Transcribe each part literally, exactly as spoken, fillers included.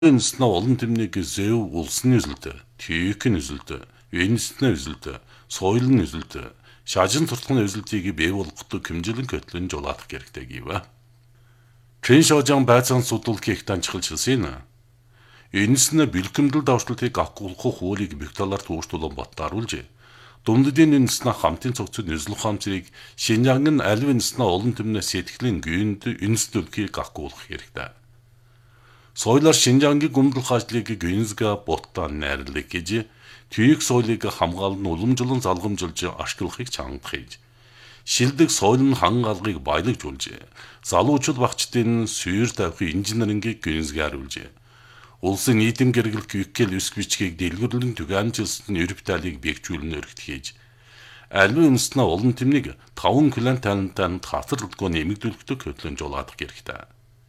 Энэснэ олон тэмнийг зэв улсны үзэлтэй, түйкийн үзэлтэй, энэснэ үзэлтэй, соёлын үзэлтэй, шажин туртганы үзэлтийг бий болгодог хэмжээлэн көтлөн жолоодох хэрэгтэй гэв. Чин шожон байцаан судал хийх танчилчилсэн. Энэснэ бэлгэмдэл давшлтыг авахгүйх хуулийг бигталаар түүштүүлэн боттааруулж, дунддын энэснэ хамтын цогцод нэзлэх хамцыг Шинжаангын аль энэснэ олон тэмнээс сэтгэлийн гүйнд энэслүүлэхийг авахгүйх хэрэгтэй. Соёлоор Шинжаангийн гүмдэлх ажлыг гүйнзга боттан найрлаг гэж түйк соёлыг хамгаалан уламжлан залгамжилж ашиглахыг чангахыг шилдэг соёлын хангалгыг баялагжуулж залуучууд багчдын сүйр тавихын инженерингийг гүйнзгааруулж улсын нийтэм гэргэлт гүйкэл өсг бичгийг дэлгүүрлэн түгээмжилсэн өрөвталыг бэхжүүлэн өргөтгийж аль үнснэ олон тэмнийг таван клан талантанд хатарлтгүй нэмэгдүүлэхтэй хөтлөн жолоодох хэрэгтэй.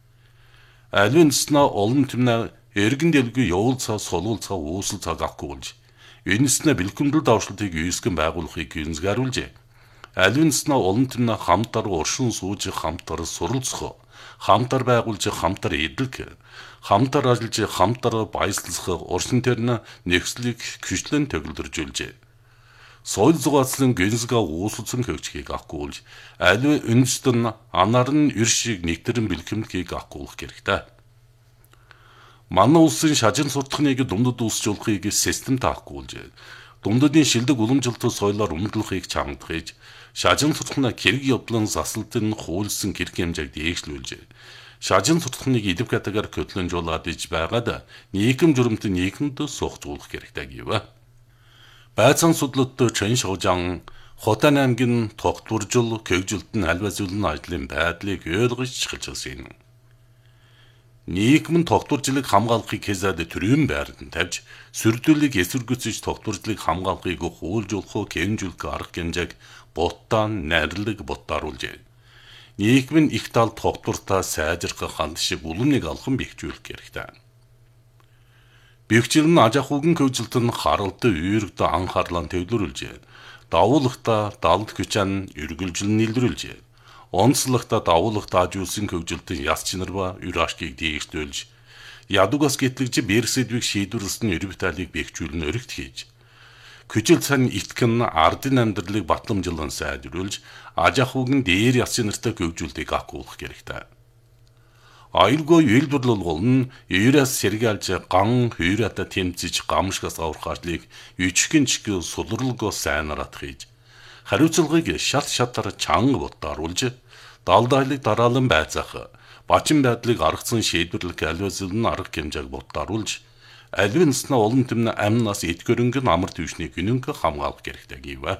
Аль үнснэ олон тэмнээ эргэн дэлгүй явуулцаа сулуулцаа уусал цаг авахгүй болж энэснэ бэлгэмдэл давшлтыг үйсгэн байгуулахыг гүйнзгааруулж аль үнснэ олон тэмнээ хамтар уршин сууж хамтар суралцах хамтар байгуулж хамтар эдлэх хамтар ажиллаж хамтар баяслах уршин төрн нэгслийг хүчлэн төгөлдржүүлж соёл зугаацлан гэнсга уусалсан хөвчгийг авахгүй болж аль үнстэн анаар нь ир шиг нэгтрэн бэлгэмдгийг авахгүйх хэрэгтэй. Манай улсын шажин суртахныг дундад үүсжүүлэхийг систем таахгүй. Дундадын шилдэг уламжлалт соёлоор өмдлөхийг чамдахыг шажин суртахнаа хэрэг явдлан засалтын хуулсан хэрэг хэмжээг дээшлүүлж шажин суртахныг идэв катагаар көтлөн жуулаад иж байгаад нийгэм журамт нийгэмд сухжуулах хэрэгтэй гэв. Байцаан судлалт Чин шожон Хотан аймгийн тогтворжул кэгжилтэн аль базуулын ажлын байдлыг ойлгож чиглэлсэн. Нийгэм тогтворжлыг хамгаалахыг хязаад төрийн байранд тавьж сүрдүүлийг эсвэргүүцэж тогтворжлыг хамгаалахыг хуулжуулах хэмжүүлэх арга хэмжээг боттан найрлаг боттааруулж нийгэм нь их тал тогтвортой сайжрах ханд шиг уламныг алхан бэхжүүлэх хэрэгтэй. Бэхжил нь аж ахуйн хөгжилтөнд харалт үйрэгт анхаарлаа төвлөрүүлж давуулагта далд хүчэн эргэлжил нийлрүүлж онцлогта давуулагта ажуулсан хөгжилтөнд яс чинар ба ür ашгийг дээшлүүлж ядугас гэтлэгж берсэдвийг шийдвэрлсэн өрөвталыг бэхжүүлэн өргөт хийж хүчил цан итгэн ардын амьдралыг батламжлан сайжруулж аж ахуйн дээр яс чинартай хөгжүүлдэг авахгүйх хэрэгтэй. Аюулгүй үйлдвэрлэл нь еврейс сэргээлж ган хүйрата тэмцэж гамшгаас аврах ажлыг ичгэн чиг сулралгоо сайнарат хийж хариуцлагыг шат шатар чанга боттааруулж далдайлыг дараалан байцаах бачин байдлыг аргацсан шийдвэрлэх алвазлын арга хэмжээг боттааруулж аль үнснэ олон тэмнэ амнаас эдгөрөнгөн амар төвшний гүнэнг хамгаалах хэрэгтэй гэв.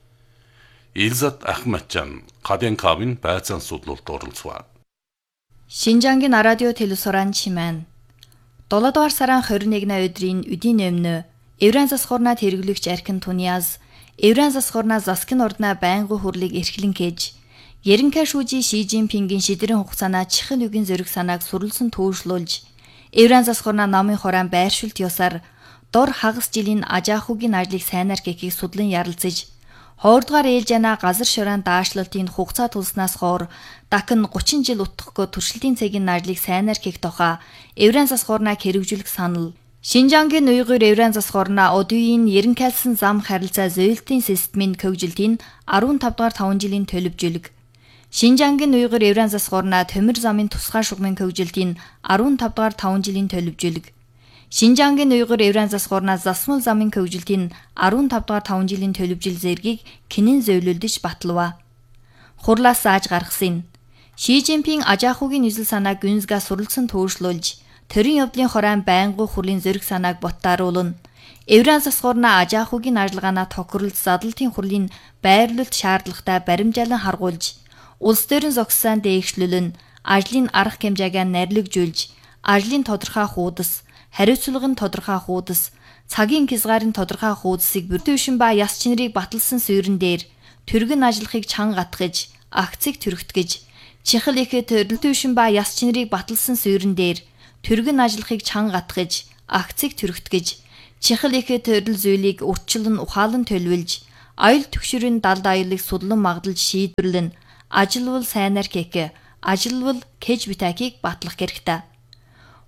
Илзат Ахмаджан Каденкавын байцаан судлалт оролцов. Шинжаангийн радио телевизоран чимэн долоодугаар сарын хорин нэгний өдрийн үдийн өмнө Еврейн засхурнаад хэрэглэгч архин туниас Еврейн засхурнаа заскин ордна байнгын хурлыг эрхлэн кэж Ерөнхий шүүжи Ши Жинпингийн шидрийн хугацаанаа чихэн үгийн зэрэг санааг сүрлсэн төвшлүүлж Еврейн засхурнаа намын хураан байршилт ёсаар дор хагас жилийн аж ахуйн ажлыг сайнаар гэхийг судлан ярилцаж Хоордугаар ээлжана газар шураан даашлалтын хугацаа тулснаас хоор дахин гучин жил утгахгүй туршилтын цагийн ажлыг сайнаар хийх тухай Еврейн засхурнаа хэрэгжүүлэх санал. Шинжаангийн уйгур Еврейн засхурнаа одуугийн ерөнхийлсэн зам харилцаа зөөлтийн системийн хөгжилтийн арван тав дугаар таван жилийн төлөвжүүлэг. Шинжаангийн уйгур Еврейн засхурнаа төмөр замын тусгай шугамын хөгжилтийн арван тав дугаар таван жилийн төлөвжүүлэг. Шинжаангийн уйгур Еврейн засхурнаа засмал замын хөгжилтийн арван тав дугаар таван жилийн төлөвжил зэргийг кинэн зөвлөлдөж батлав. Хурлаас зааж гаргасан. Ши Жинпинг аж ахуйн нийслэл санааг гүнзга суралцсан төөршлүүлж, төрийн явдлын хораан байнгын хурлын зэрэг санааг боттааруулна. Еврейн засхурнаа аж ахуйн ажиллагаанаа тохируулж задлалтын хурлын байрлалт шаардлагатай баримжаалан харгуулж, улс төрийн зогссон дээгшлүүлэн, ажлын арга хэмжээгээ нарилгжүүлж, ажлын тодорхой хуудас хариуцлагын тодорхой хуудас, цагийн хязгаарын тодорхой хуудасыг бүрдүүлсэн ба яс чинрийг баталсан суурин дээр түргэн ажиллахыг чанга гатгаж, акцийг түргтгэж, чихэл ихэд төрөлтөвшин ба яс чинрийг баталсан суурин дээр түргэн ажиллахыг чанга гатгаж, акцийг түргтгэж, чихэл ихэд төрөл зүйлийг урьдчилан ухаалан төлөвлөж, аюул түгшрийн далд аюулыг судлан магдалж шийдвэрлэн, ажилвал сайнаар кек, ажилвал кэж битакийг батлах хэрэгтэй.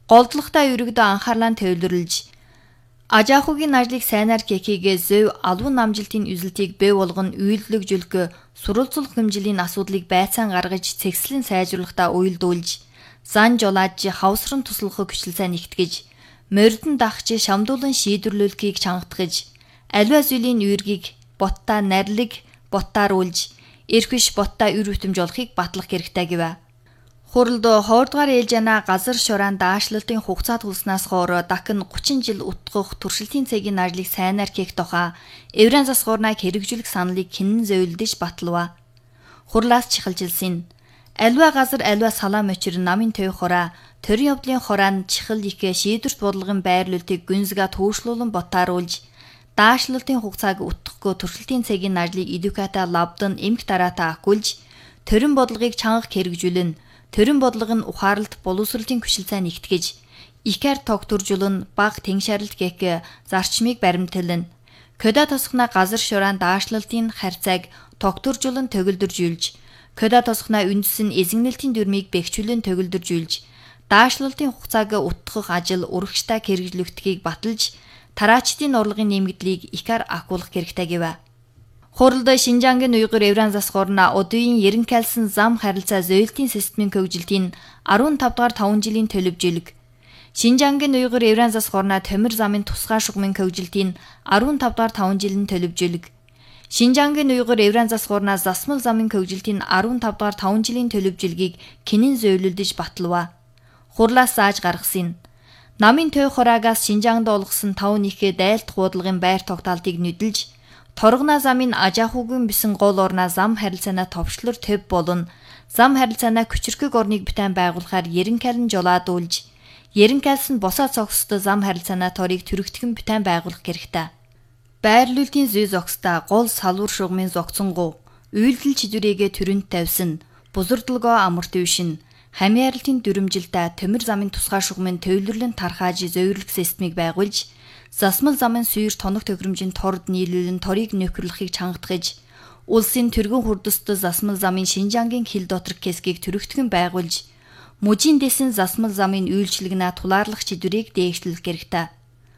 голдлоготой өргөдөө анхаарлаа төвлөрлж Ажаахугийн ажлыг сайнаар кекигээ зөв албан намжилтын үзэлтийг бий болгон үйлдвэрлэгжүүлэх сурвалжлах хэмжээний асуудлыг байцаан гаргаж цэгцлэн сайжруулахдаа уялдуулж зан жолааж хавсран туслахыг хүчилсэн нэгтгэж мордон дахж шамдуулан шийдвэрлүүлэхийг чангатгаж аливаа зүйлийн үүргийг боттаа нарилэг боттааруулж эрхвиш боттаа үр бүтэмж олохыг батлах хэрэгтэй гэв. Хуралд хоёрдугаар ээлжана газар шураан даашлалтын хугацаа тулснаас хойш дахин гучин жил утгах туршилтын цэгийн ажлыг сайнаар кек тухай Евран засгуурнаг хэрэгжүүлэх саналыг кинэн зөвлөдөж батлав. Хурлаас чихэлжилсэн. Аливаа газар аливаа салаа мочир намын төв хураа төрийн явдлын хураан чихэл ихэ шийдвэрт бодлогын байрлуултыг гүнзгээ туушруулан ботааруулж даашлалтын хугацааг утгахгүй туршилтын цэгийн ажлыг эдуката лабдан эмх дараатаа акулж төрийн бодлогыг чангах хэрэгжүүлэн төрийн бодлого нь ухаарлалт боловсролын хүчилсэн нэгтгэж икар тогтуржулн баг тэншарлт гэх зарчмыг баримтлан кода тосхна газар шураан даашлалтын харьцааг тогтуржулн төгөлдржүүлж кода тосхна үндэс нь эзэгнэлтийн дүрмийг бэхжүүлэн төгөлдржүүлж даашлалтын хугацааг утгах ажил урагштай хэрэгжүүлэгдхийг баталж тараачдын орлогын нэмэгдлийг икар акуулах хэрэгтэй гэв. Хуралд Шинжангийн уйгур Евран засгуурна одын ерөнхийлсэн зам харилцаа зөөлтийн системийн хөгжилтийн арван тав дугаар таван жилийн төлөвжүүлэг. Шинжангийн уйгур Евран засгуурна төмөр замын тусгай шугамын хөгжилтийн арван тав дугаар таван жилийн төлөвжүүлэг. Шинжангийн уйгур Евран засгуурна засмал замын хөгжилтийн арван тав дугаар таван жилийн төлөвжүүлгийг кинэн зөвлөлдөж батлав. Хурлаас зааж гаргасан. Намын төв хураагаас Шинжаанд олгосон тав нэхэ дайлт хуудлагын байр тогтоолтыг нүдэлж Торгона замын Ажаахугийн бисэн гол орноо зам харилцаанаа товчлор төв болон зам харилцаанаа күчирхэг орныг бүтээн байгуулахаар ерөнхийлөн жолоодуулж ерөнхийлсэн босоо цогцтой зам харилцаанаа торыг төрөгдгөн бүтээн байгуулах хэрэгтэй. Байрлуулалтын зүй зогсдоо гол салуур шугамын зогцонгуу үйлдэл чидүрээгээ төрөнд тавьсан бузардлагоо амарт өвшин хамьяаралтын дүрмжилдээ төмөр замын тусгай шугамын төвлөрлөн тархааж зөвөрлөх системийг байгуулж засмал замын сүйр тоног төгрөмжийн торд нийлүүлэн торыг нөхөрлөхийг чангатгаж улсын тэргүүн хурдастай засмал замын Шинжангийн хил доторх хэсгийг төрөгдгөн байгуулж мужийн дэсэн засмал замын үйлчлэгнээ тулаарлах чидүрийг дээшлүүлэх хэрэгтэй.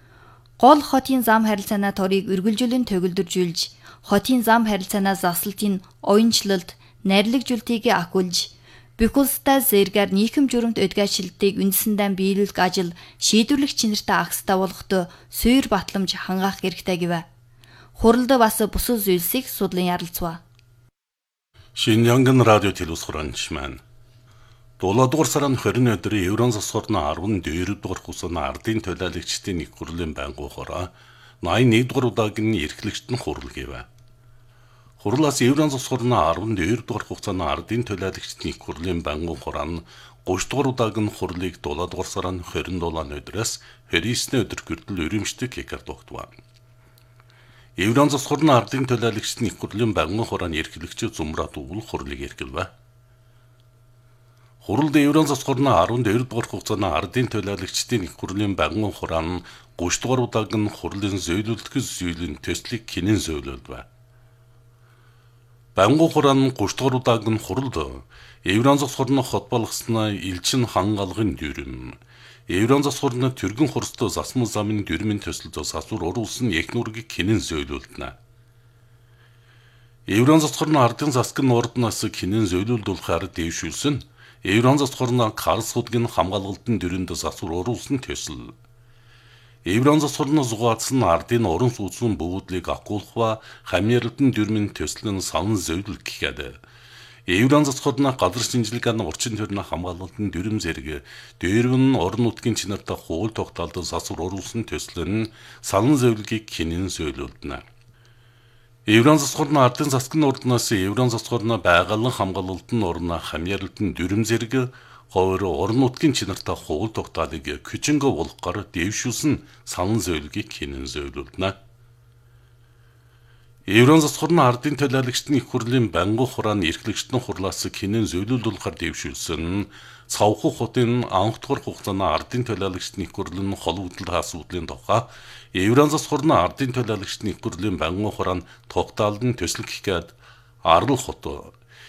Гол хотын зам харилцаанаа торыг үргэлжлүүлэн төгөлдржүүлж хотын зам харилцаанаа заслалтын оюунчлалд нарилэгжүүлтийг акуулж Бюхулстай зэргээр нийхэм журамт өдгөөшилтийг үндсэндээ биелүүлэх ажил шийдвэрлэх чинэртэй агстай болгоход суур батламж хангаах хэрэгтэй гэв. Хуралд бас бусад зүйлсийг судлан ярилцв. Шинжангийн радио телевизорч маань дулаадугаар сарын хорин өдрийн Евран засгуурна арван дээр дугаар хусна ардын төлөөлөгчдийн нэг хурлын байнгуухаараа найман нэгдүгээр удаагийн эрхлэгчд нь хурал гэв. Хурлаас Евран засгуурна арван дээр дугаар хугацааны ардын төлөөлөгчдийн нэг хурлын байнгуухаараа нь гуравдугаар дугаар удаагийн хурлыг дулаадугаар сарын хорин дулааны өдрөөс хорин есний өдөр гэрдэл өрөмжтөг кекар тогтвоо. Евран засгуурна ардын төлөөлөгчдийн нэг хурлын байнгуухаараа нь эрхлэгчид зумраад өвл хурлыг эргэлвэ. Хуралд Евран засгуурна арван дээр дугаар хугацааны ардын төлөөлөгчдийн нэг хурлын байнгуухаараа нь гуравдугаар удаагийн хурлын зөвлөлдгөл зүйлийн төслийг кинэн зөвлөлдвэ. Байнгуухаараа нь гуравдугаар удаагийн хуралд Евран засгуурна хот болгосноо элчин хангалгын дүрм Евран засгуурна түргэн хурцтой засмал замын дүрмийн төсөлд засвар оруулсан эхнүргийг кинэн зөвлөлдөнө. Евран засгуурна ардын засгийн ордноос кинэн зөвлөлдүүлэхээр дэвшүүлсэн Евран засгуурна Карс хотгийн хамгаалалтын дүрэнд засвар оруулсан төсөл. Евран засгуурна зугаацсан ардын орон сууцны бөвөдлийг акуулах ба хамьяарлалтын дүрмийн төслөн санал зөвлөлт гэхэд Евран засгуурна газар шинжилгээний орчин төрний хамгаалалтын дүрм зэрэг дээрвэн орон нутгийн чинартай хууль тогтоолд засвар оруулсан төслөн санал зөвлөлгийг кинэн зөвлөлдөнө. Евран засгуурна ардын засгийн ордноос Евран засгуурна байгалийн хамгаалалтын орно хамьяарлалтын дүрм зэрэг Ховор орон нутгийн чинартай хууль тогтоолыг күчингөө болгохоор дэвшүүлсэн санал зөвлөлгийг кинэн зөвлөлдөнө. Евран засгуурна ардын төлөөлөгчдийн их хурлын байнгуухаараа эрхлэгчдийн хурлаас кинэн зөвлөлдүүлэхээр дэвшүүлсэн цавхуу хотын анх дугаар хугацааны ардын төлөөлөгчдийн их хурлын холбогдлол асуудлын тухай Евран засгуурна ардын төлөөлөгчдийн их хурлын байнгуухаараа тогтоолд нь төсөл гэхэд Арал хот